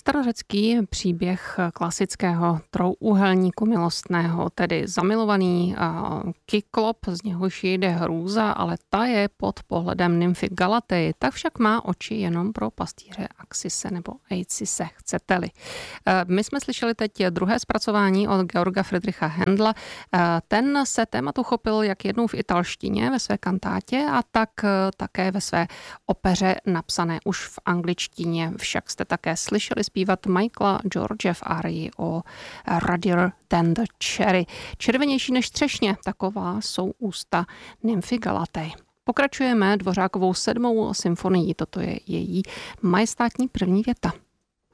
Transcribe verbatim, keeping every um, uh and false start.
Starořecký příběh klasického trojúhelníku milostného, tedy zamilovaný Kyklop, z něhož jde hrůza, ale ta je pod pohledem nymfy Galatei, tak však má oči jenom pro pastýře Axise nebo Eicise, chcete-li. My jsme slyšeli teď druhé zpracování od Georga Friedricha Händla. Ten se tématu chopil jak jednou v italštině ve své kantátě a tak také ve své opeře napsané už v angličtině. Však jste také slyšeli zpívat Michaela George v árii o Ruddier than the Cherry. Červenější než třešně, taková jsou ústa nymfy Galatei. Pokračujeme Dvořákovou sedmou symfonií, toto je její majestátní první věta.